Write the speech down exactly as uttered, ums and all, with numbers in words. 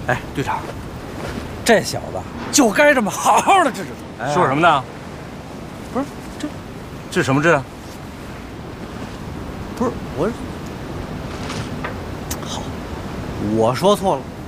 哎，队长，这小子就该这么好好的治治他。 说什么呢？ 不是这治什么治？ 不是我，好，我说错了。